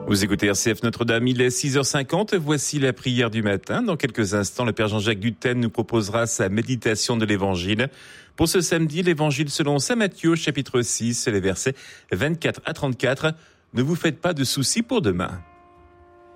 Vous écoutez RCF Notre-Dame, il est 6h50, voici la prière du matin. Dans quelques instants, le Père Jean-Jacques Duthène nous proposera sa méditation de l'Évangile. Pour ce samedi, l'Évangile selon saint Matthieu, chapitre 6, les versets 24 à 34. Ne vous faites pas de soucis pour demain.